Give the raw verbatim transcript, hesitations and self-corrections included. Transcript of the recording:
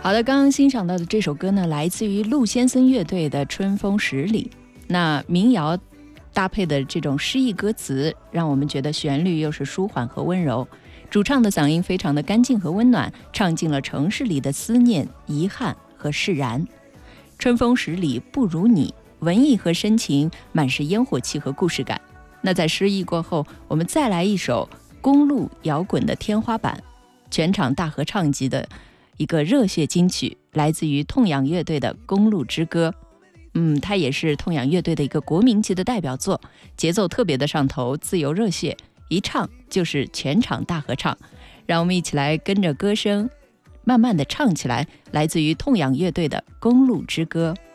好的，刚刚欣赏到的这首歌呢，来自于陆先生乐队的《春风十里》。那民谣搭配的这种诗意歌词，让我们觉得旋律又是舒缓和温柔，主唱的嗓音非常的干净和温暖，唱进了城市里的思念、遗憾和释然。春风十里不如你，文艺和深情，满是烟火气和故事感。那在诗意过后，我们再来一首公路摇滚的天花板，全场大合唱级的一个热血金曲，来自于痛仰乐队的《公路之歌》。嗯，它也是痛仰乐队的一个国民级的代表作，节奏特别的上头，自由热血，一唱就是全场大合唱。让我们一起来跟着歌声慢慢的唱起来，来自于痛仰乐队的《公路之歌》。